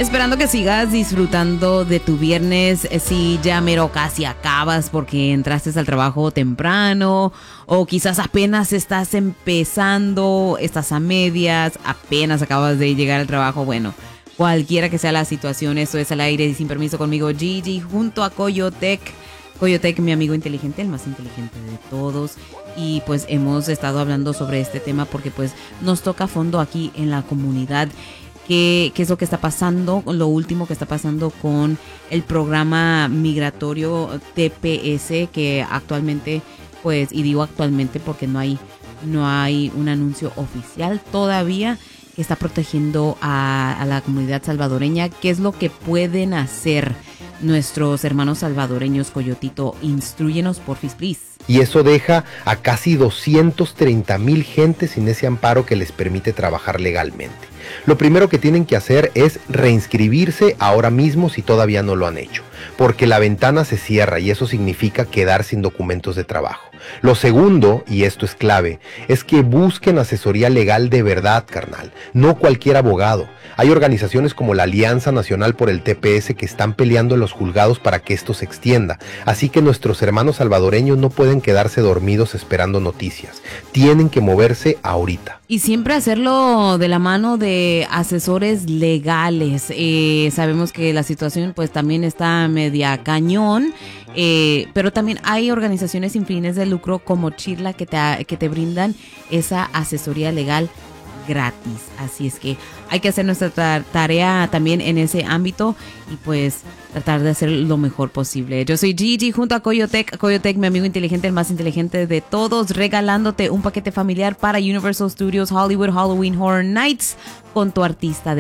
Esperando que sigas disfrutando de tu viernes, si ya mero casi acabas porque entraste al trabajo temprano o quizás apenas estás empezando, estás a medias, apenas acabas de llegar al trabajo. Bueno, cualquiera que sea la situación, esto es Al Aire y Sin Permiso conmigo, Gigi, junto a Coyotec. Coyotec, mi amigo inteligente, el más inteligente de todos. Y pues hemos estado hablando sobre este tema porque pues nos toca a fondo aquí en la comunidad. ¿Qué es lo que está pasando? Lo último que está pasando con el programa migratorio TPS, que actualmente, pues, y digo actualmente porque no hay un anuncio oficial todavía, que está protegiendo a la comunidad salvadoreña. ¿Qué es lo que pueden hacer nuestros hermanos salvadoreños? Coyotito, instrúyenos, porfis, please. Y eso deja a casi 230,000 gente sin ese amparo que les permite trabajar legalmente. Lo primero que tienen que hacer es reinscribirse ahora mismo si todavía no lo han hecho, porque la ventana se cierra y eso significa quedar sin documentos de trabajo. Lo segundo, y esto es clave, es que busquen asesoría legal de verdad, carnal, no cualquier abogado. Hay organizaciones como la Alianza Nacional por el TPS que están peleando en los juzgados para que esto se extienda, así que nuestros hermanos salvadoreños no pueden quedarse dormidos esperando noticias, tienen que moverse ahorita. Y siempre hacerlo de la mano de asesores legales. Sabemos que la situación pues también está media cañón, pero también hay organizaciones sin fines de lucro como Chirla que te brindan esa asesoría legal gratis. Así es que hay que hacer nuestra tarea también en ese ámbito y pues tratar de hacer lo mejor posible. Yo soy Gigi junto a Coyotec. Coyotec, mi amigo inteligente, el más inteligente de todos, regalándote un paquete familiar para Universal Studios Hollywood Halloween Horror Nights con tu artista de